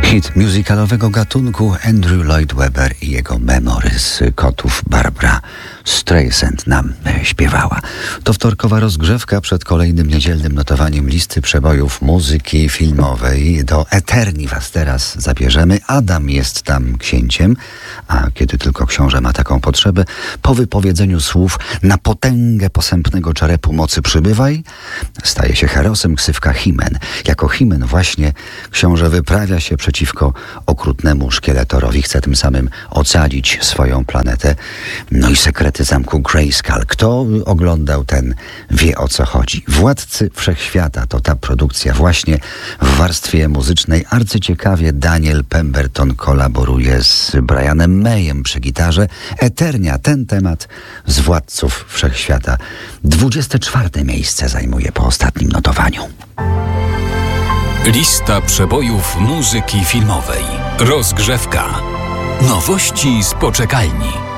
Hit musicalowego gatunku Andrew Lloyd Webber i jego memory z Kotów Barbra Streisand nam śpiewała. To wtorkowa rozgrzewka przed kolejnym niedzielnym notowaniem listy przebojów muzyki filmowej. Do Eterni was teraz zabierzemy. Adam jest tam księciem, a kiedy tylko książę ma taką potrzebę, po wypowiedzeniu słów na potęgę posępnego czerepu mocy przybywaj, staje się herosem, ksywka Himen. Jako Himen właśnie książę wyprawia się przeciwko okrutnemu szkieletorowi. Chce tym samym ocalić swoją planetę. No i sekrety zamku Grayskull. Kto oglądał, ten wie, o co chodzi. Władcy Wszechświata to ta produkcja właśnie w warstwie muzycznej. Arcyciekawie Daniel Pemberton kolaboruje z Brianem Mayem przy gitarze. Eternia, ten temat z Władców Wszechświata. 24. miejsce zajmuje po ostatnim notowaniu. Lista przebojów muzyki filmowej. Rozgrzewka. Nowości z poczekalni.